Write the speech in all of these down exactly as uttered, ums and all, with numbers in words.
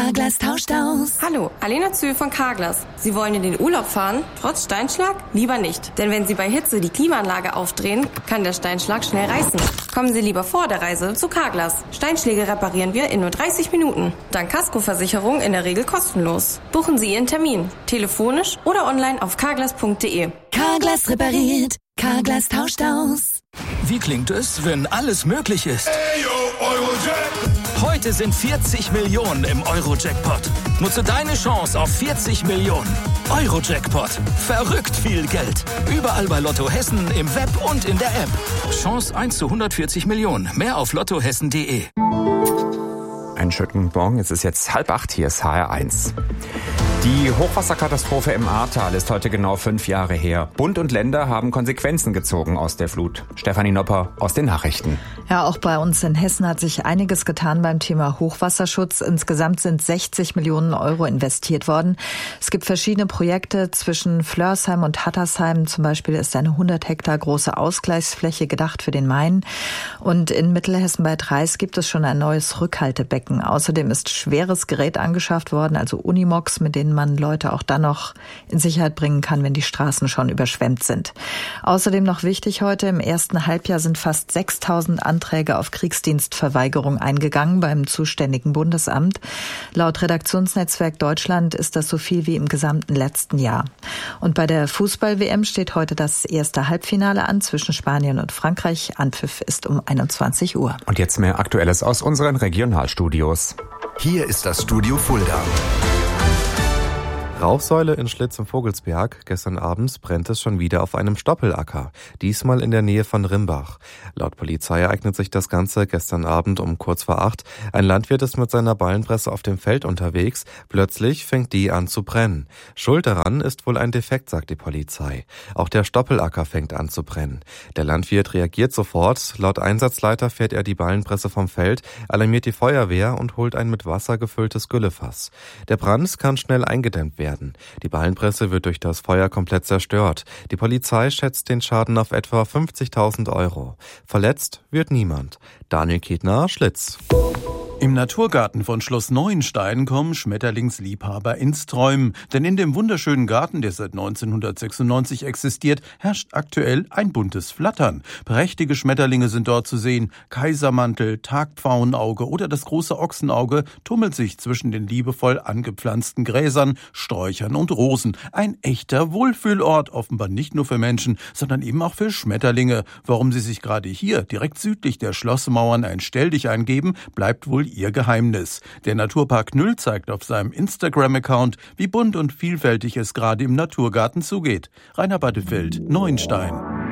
Carglass tauscht aus. Hallo, Alena Zühl von Carglass. Sie wollen in den Urlaub fahren, trotz Steinschlag? Lieber nicht. Denn wenn Sie bei Hitze die Klimaanlage aufdrehen, kann der Steinschlag schnell reißen. Kommen Sie lieber vor der Reise zu Carglass. Steinschläge reparieren wir in nur dreißig Minuten. Dank Kaskoversicherung in der Regel kostenlos. Buchen Sie Ihren Termin. Telefonisch oder online auf carglass punkt de. Carglass repariert. Carglass tauscht aus. Wie klingt es, wenn alles möglich ist? Heute sind vierzig Millionen im Euro-Jackpot. Nutze deine Chance auf vierzig Millionen. Euro-Jackpot. Verrückt viel Geld. Überall bei Lotto Hessen, im Web und in der App. Chance eins zu hundertvierzig Millionen. Mehr auf lottohessen punkt de. Einen schönen Morgen. Es ist jetzt halb acht. Hier ist H R eins. Die Hochwasserkatastrophe im Ahrtal ist heute genau fünf Jahre her. Bund und Länder haben Konsequenzen gezogen aus der Flut. Stefanie Nopper aus den Nachrichten. Ja, auch bei uns in Hessen hat sich einiges getan beim Thema Hochwasserschutz. Insgesamt sind sechzig Millionen Euro investiert worden. Es gibt verschiedene Projekte zwischen Flörsheim und Hattersheim. Zum Beispiel ist eine hundert Hektar große Ausgleichsfläche gedacht für den Main. Und in Mittelhessen bei Dreis gibt es schon ein neues Rückhaltebecken. Außerdem ist schweres Gerät angeschafft worden, also Unimogs, mit denen man Leute auch dann noch in Sicherheit bringen kann, wenn die Straßen schon überschwemmt sind. Außerdem noch wichtig heute, im ersten Halbjahr sind fast sechstausend Anträge auf Kriegsdienstverweigerung eingegangen beim zuständigen Bundesamt. Laut Redaktionsnetzwerk Deutschland ist das so viel wie im gesamten letzten Jahr. Und bei der Fußball-W M steht heute das erste Halbfinale an zwischen Spanien und Frankreich. Anpfiff ist um einundzwanzig Uhr. Und jetzt mehr Aktuelles aus unseren Regionalstudios. Hier ist das Studio Fulda. Rauchsäule in Schlitz im Vogelsberg. Gestern Abend brennt es schon wieder auf einem Stoppelacker. Diesmal in der Nähe von Rimbach. Laut Polizei ereignet sich das Ganze gestern Abend um kurz vor acht. Ein Landwirt ist mit seiner Ballenpresse auf dem Feld unterwegs. Plötzlich fängt die an zu brennen. Schuld daran ist wohl ein Defekt, sagt die Polizei. Auch der Stoppelacker fängt an zu brennen. Der Landwirt reagiert sofort. Laut Einsatzleiter fährt er die Ballenpresse vom Feld, alarmiert die Feuerwehr und holt ein mit Wasser gefülltes Güllefass. Der Brand kann schnell eingedämmt werden. Die Ballenpresse wird durch das Feuer komplett zerstört. Die Polizei schätzt den Schaden auf etwa fünfzigtausend Euro. Verletzt wird niemand. Daniel Kietner, Schlitz. Im Naturgarten von Schloss Neuenstein kommen Schmetterlingsliebhaber ins Träumen. Denn in dem wunderschönen Garten, der seit neunzehnhundertsechsundneunzig existiert, herrscht aktuell ein buntes Flattern. Prächtige Schmetterlinge sind dort zu sehen. Kaisermantel, Tagpfauenauge oder das große Ochsenauge tummelt sich zwischen den liebevoll angepflanzten Gräsern, Sträuchern und Rosen. Ein echter Wohlfühlort, offenbar nicht nur für Menschen, sondern eben auch für Schmetterlinge. Warum sie sich gerade hier, direkt südlich der Schlossmauern, ein Stelldich eingeben, bleibt wohl ihr Geheimnis. Der Naturpark Nüll zeigt auf seinem Instagram-Account, wie bunt und vielfältig es gerade im Naturgarten zugeht. Rainer Battefeld, Neuenstein.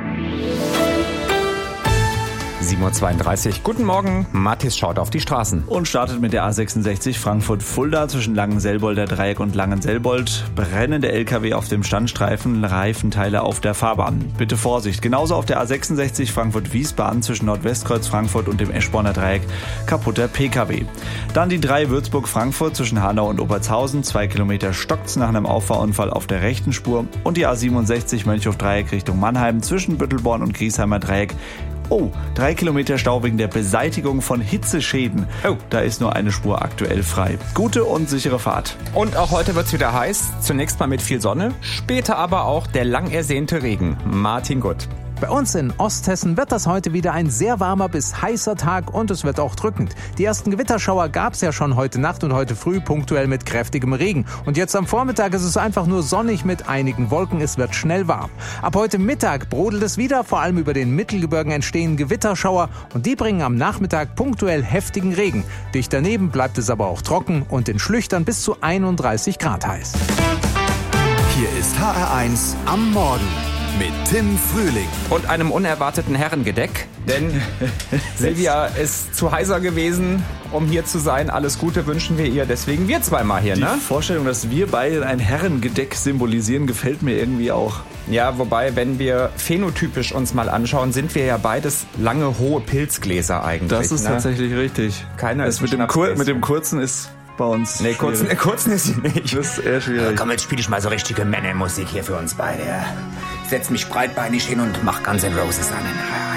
sieben Uhr zweiunddreißig. Guten Morgen. Mathis schaut auf die Straßen. Und startet mit der A sechsundsechzig Frankfurt-Fulda zwischen Langenselbolder Dreieck und Langenselbold. Brennende L K W auf dem Standstreifen, Reifenteile auf der Fahrbahn. Bitte Vorsicht. Genauso auf der A sechsundsechzig Frankfurt-Wiesbaden zwischen Nordwestkreuz Frankfurt und dem Eschborner Dreieck. Kaputter P K W. Dann die drei Würzburg-Frankfurt zwischen Hanau und Obertshausen. Zwei Kilometer stockt's nach einem Auffahrunfall auf der rechten Spur. Und die A siebenundsechzig Mönchhof-Dreieck Richtung Mannheim zwischen Büttelborn und Griesheimer Dreieck. Oh, drei Kilometer Stau wegen der Beseitigung von Hitzeschäden. Oh, da ist nur eine Spur aktuell frei. Gute und sichere Fahrt. Und auch heute wird's wieder heiß. Zunächst mal mit viel Sonne, später aber auch der lang ersehnte Regen. Martin Gutt. Bei uns in Osthessen wird das heute wieder ein sehr warmer bis heißer Tag und es wird auch drückend. Die ersten Gewitterschauer gab es ja schon heute Nacht und heute früh punktuell mit kräftigem Regen. Und jetzt am Vormittag ist es einfach nur sonnig mit einigen Wolken. Es wird schnell warm. Ab heute Mittag brodelt es wieder. Vor allem über den Mittelgebirgen entstehen Gewitterschauer und die bringen am Nachmittag punktuell heftigen Regen. Dicht daneben bleibt es aber auch trocken und in Schlüchtern bis zu einunddreißig Grad heiß. Hier ist H R eins am Morgen mit Tim Frühling. Und einem unerwarteten Herrengedeck, denn Silvia ist zu heiser gewesen, um hier zu sein. Alles Gute wünschen wir ihr, deswegen wir zweimal hier, Die ne? Vorstellung, dass wir beide ein Herrengedeck symbolisieren, gefällt mir irgendwie auch. Ja, wobei, wenn wir phänotypisch uns mal anschauen, sind wir ja beides lange, hohe Pilzgläser eigentlich. Das ist ne? tatsächlich richtig. Keiner das ist mit dem, Kur- mit dem kurzen ist bei uns Nee, kurzen, schwierig. kurzen ist sie nicht. Das ist eher schwierig. Komm, jetzt spiele ich mal so richtige Männermusik hier für uns beide. Setz mich breitbeinig hin und mach Guns N' Roses an.